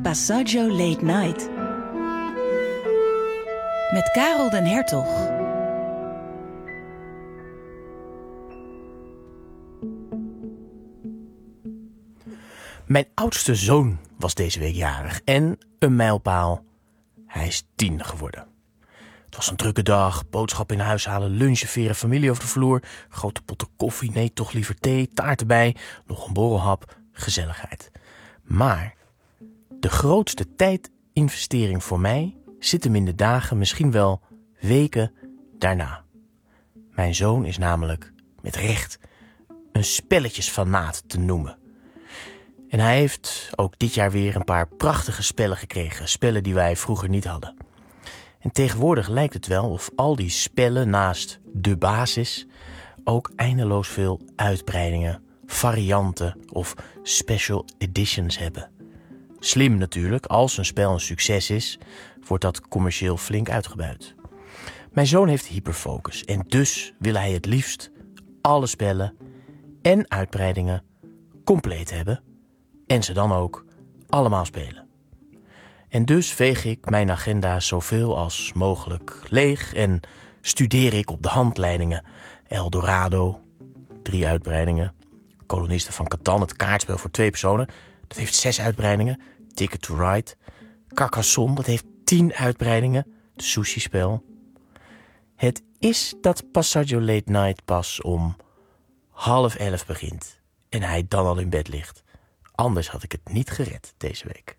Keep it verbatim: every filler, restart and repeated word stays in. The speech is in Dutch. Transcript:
Passaggio Late Night. Met Karel den Hertog. Mijn oudste zoon was deze week jarig en een mijlpaal. Hij is tien geworden. Het was een drukke dag, boodschappen in huis halen, lunchen, veren, familie over de vloer, grote potten koffie, nee toch liever thee, taart erbij, nog een borrelhap, gezelligheid. Maar de grootste tijdinvestering voor mij zit hem in de dagen, misschien wel weken daarna. Mijn zoon is namelijk met recht een spelletjesfanaat te noemen. En hij heeft ook dit jaar weer een paar prachtige spellen gekregen. Spellen die wij vroeger niet hadden. En tegenwoordig lijkt het wel of al die spellen naast de basis ook eindeloos veel uitbreidingen, varianten of special editions hebben. Slim natuurlijk, als een spel een succes is, wordt dat commercieel flink uitgebuit. Mijn zoon heeft hyperfocus en dus wil hij het liefst alle spellen en uitbreidingen compleet hebben. En ze dan ook allemaal spelen. En dus veeg ik mijn agenda zoveel als mogelijk leeg en studeer ik op de handleidingen El Dorado, drie uitbreidingen. Kolonisten van Catan, het kaartspel voor twee personen, dat heeft zes uitbreidingen. Ticket to Ride. Carcassonne, dat heeft tien uitbreidingen. Het sushi-spel. Het is dat Passaggio Late Night pas om half elf begint en hij dan al in bed ligt. Anders had ik het niet gered deze week.